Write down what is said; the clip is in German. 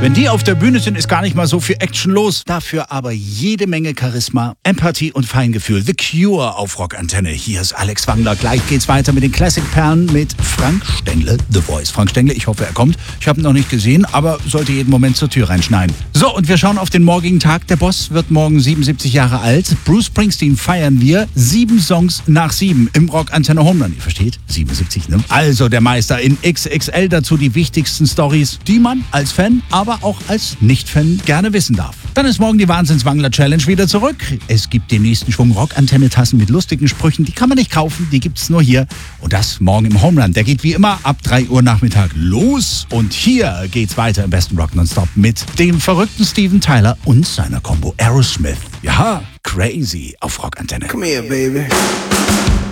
Wenn die auf der Bühne sind, ist gar nicht mal so viel Action los. Dafür aber jede Menge Charisma, Empathie und Feingefühl. The Cure auf Rockantenne. Hier ist Alex Wangler. Gleich geht's weiter mit den Classic-Perlen mit Frank Stengle, The Voice. Frank Stengle, ich hoffe, er kommt. Ich habe ihn noch nicht gesehen, aber sollte jeden Moment zur Tür reinschneiden. So, und wir schauen auf den morgigen Tag. Der Boss wird morgen 77 Jahre alt. Bruce Springsteen feiern wir 7 Songs nach 7 im Rockantenne Home Run. Ihr versteht? 77, ne? Also der Meister in XXL. Dazu die wichtigsten Stories, die man als Fan, aber auch als Nicht-Fan gerne wissen darf. Dann ist morgen die Wahnsinns-Wangler-Challenge wieder zurück. Es gibt den nächsten Schwung Rockantenne-Tassen mit lustigen Sprüchen. Die kann man nicht kaufen, die gibt's nur hier. Und das morgen im Home Run. Der geht wie immer ab 3 Uhr Nachmittag los. Und hier geht's weiter im besten Rock Nonstop mit dem verrückten Steven Tyler und seiner Combo Aerosmith. Ja, Crazy auf Rockantenne. Come here, baby.